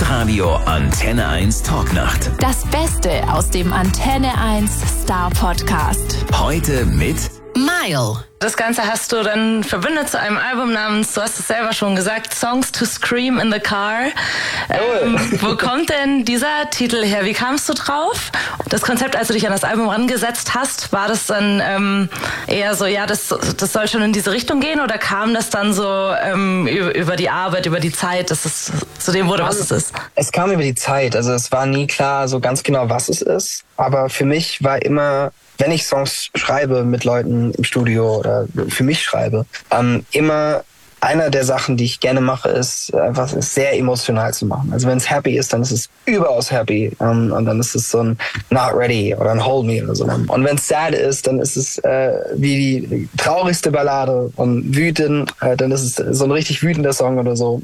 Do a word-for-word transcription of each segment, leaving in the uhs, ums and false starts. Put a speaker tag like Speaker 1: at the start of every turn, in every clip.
Speaker 1: Live-Radio Antenne eins Talknacht.
Speaker 2: Das Beste aus dem Antenne eins Star Podcast.
Speaker 1: Heute mit
Speaker 2: Mile.
Speaker 3: Das Ganze hast du dann verbündet zu einem Album namens, du hast es selber schon gesagt, Songs to Scream in the Car. Ähm, wo kommt denn dieser Titel her? Wie kamst du drauf? Das Konzept, als du dich an das Album rangesetzt hast, war das dann ähm, eher so, ja, das, das soll schon in diese Richtung gehen, oder kam das dann so ähm, über die Arbeit, über die Zeit, dass es zu dem wurde, was es ist?
Speaker 4: Es kam über die Zeit. Also es war nie klar so ganz genau, was es ist. Aber für mich war immer, wenn ich Songs schreibe mit Leuten im Studio oder für mich schreibe, ähm, immer einer der Sachen, die ich gerne mache, ist einfach es sehr emotional zu machen. Also wenn es happy ist, dann ist es überaus happy, ähm, und dann ist es so ein Not Ready oder ein Hold Me oder so. Und wenn es sad ist, dann ist es äh, wie die traurigste Ballade, und wütend, äh, dann ist es so ein richtig wütender Song oder so.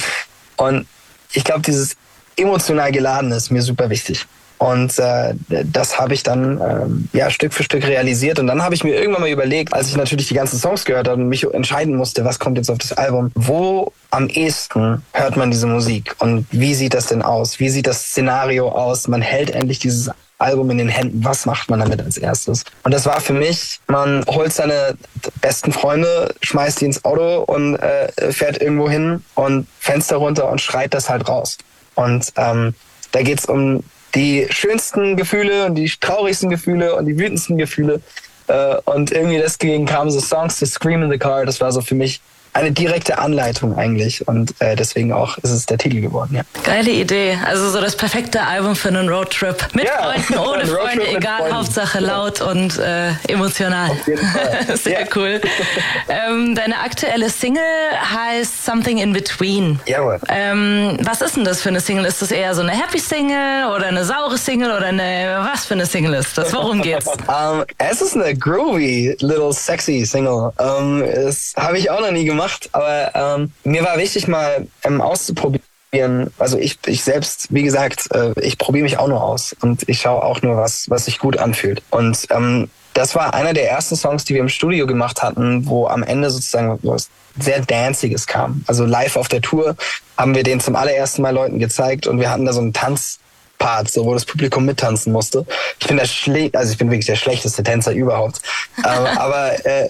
Speaker 4: Und ich glaube, dieses emotional Geladene ist mir super wichtig. Und äh, das habe ich dann ähm, ja Stück für Stück realisiert. Und dann habe ich mir irgendwann mal überlegt, als ich natürlich die ganzen Songs gehört habe und mich entscheiden musste, was kommt jetzt auf das Album, wo am ehesten hört man diese Musik und wie sieht das denn aus? Wie sieht das Szenario aus? Man hält endlich dieses Album in den Händen. Was macht man damit als erstes? Und das war für mich, man holt seine besten Freunde, schmeißt die ins Auto und äh, fährt irgendwo hin und Fenster runter und schreit das halt raus. Und ähm, da geht's um die schönsten Gefühle und die traurigsten Gefühle und die wütendsten Gefühle. Äh, und irgendwie deswegen kamen so Songs to Scream in the Car. Das war so für mich eine direkte Anleitung eigentlich. Und äh, deswegen auch ist es der Titel geworden, ja.
Speaker 3: Geile Idee. Also so das perfekte Album für einen Roadtrip. Mit ja, Freunden, ohne Freunde, egal, Freunden. Hauptsache laut und äh, emotional.
Speaker 4: Auf jeden Fall.
Speaker 3: Sehr ja. cool. Ähm, deine aktuelle Single heißt Something in Between.
Speaker 4: Jawohl.
Speaker 3: Ähm, was ist denn das für eine Single? Ist das eher so eine Happy Single oder eine saure Single oder eine, was für eine Single ist das? Worum geht's?
Speaker 4: um, es ist eine groovy, little sexy Single. Um, das habe ich auch noch nie gemacht. Aber ähm, mir war wichtig, mal ähm, auszuprobieren. Also ich, ich selbst, wie gesagt, äh, ich probiere mich auch nur aus. Und ich schaue auch nur, was, was sich gut anfühlt. Und ähm, das war einer der ersten Songs, die wir im Studio gemacht hatten, wo am Ende sozusagen was sehr Danciges kam. Also live auf der Tour haben wir den zum allerersten Mal Leuten gezeigt. Und wir hatten da so einen Tanzpart, so, wo das Publikum mittanzen musste. Ich bin der Schle- also ich bin wirklich der schlechteste Tänzer überhaupt. ähm, aber äh,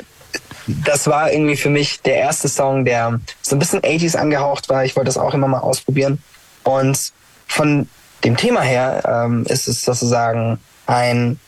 Speaker 4: das war irgendwie für mich der erste Song, der so ein bisschen achtziger angehaucht war. Ich wollte das auch immer mal ausprobieren. Und von dem Thema her ähm, ist es sozusagen ein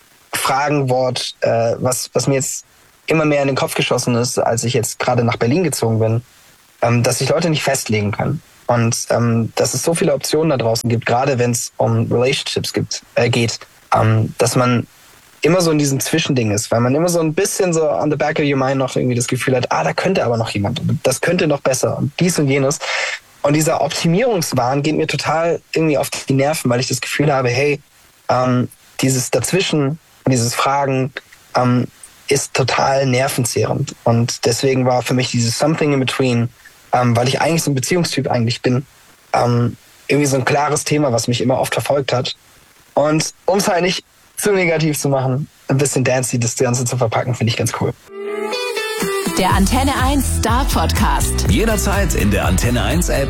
Speaker 4: Fragenwort, äh, was, was mir jetzt immer mehr in den Kopf geschossen ist, als ich jetzt gerade nach Berlin gezogen bin, ähm, dass sich Leute nicht festlegen können. Und ähm, dass es so viele Optionen da draußen gibt, gerade wenn es um Relationships gibt, äh, geht, ähm, dass man immer so in diesem Zwischending ist, weil man immer so ein bisschen so on the back of your mind noch irgendwie das Gefühl hat, ah, da könnte aber noch jemand, das könnte noch besser und dies und jenes. Und dieser Optimierungswahn geht mir total irgendwie auf die Nerven, weil ich das Gefühl habe, hey, ähm, dieses Dazwischen, dieses Fragen ähm, ist total nervenzehrend. Und deswegen war für mich dieses Something in Between, ähm, weil ich eigentlich so ein Beziehungstyp eigentlich bin, ähm, irgendwie so ein klares Thema, was mich immer oft verfolgt hat. Und um es halt nicht zu negativ zu machen, ein bisschen dancy das Ganze zu verpacken, finde ich ganz cool.
Speaker 2: Der Antenne eins Star Podcast.
Speaker 1: jederzeit in der Antenne eins App